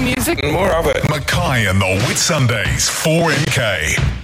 music. More of it. Mackay and the Whitsundays 4MK.